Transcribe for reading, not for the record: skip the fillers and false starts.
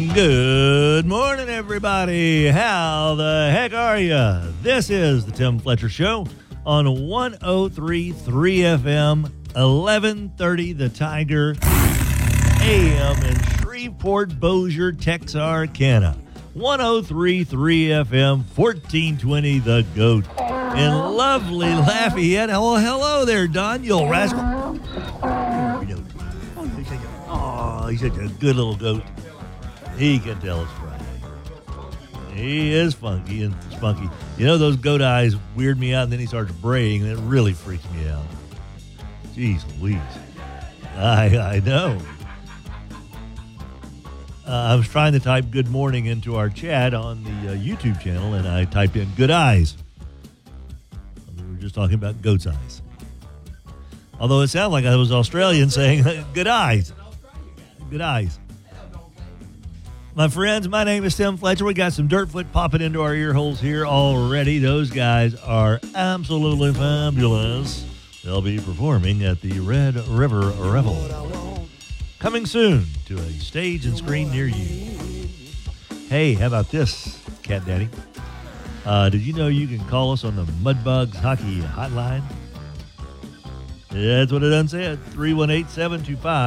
Good morning, everybody. How the heck are you? This is the Tim Fletcher Show on 103.3 FM, 1130 The Tiger, AM in Shreveport, Bossier, Texarkana. 103.3 FM, 1420 The Goat. In lovely Lafayette. Oh, hello there, Don, you rascal. Oh, he's such a good little goat. He can tell it's Friday. He is funky and spunky. You know, those goat eyes weird me out, and then he starts braying, and it really freaks me out. Jeez Louise. I know. I was trying to type good morning into our chat on the YouTube channel, and I typed in good eyes. We were just talking about goat's eyes. Although it sounded like I was Australian saying good eyes. Good eyes. My friends, my name is Tim Fletcher. We got some Dirtfoot popping into our ear holes here already. Those guys are absolutely fabulous. They'll be performing at the Red River Revel. Coming soon to a stage and screen near you. Hey, how about this, Cat Daddy? Did you know you can call us on the Mudbugs Hockey Hotline? That's what it done said. 318-725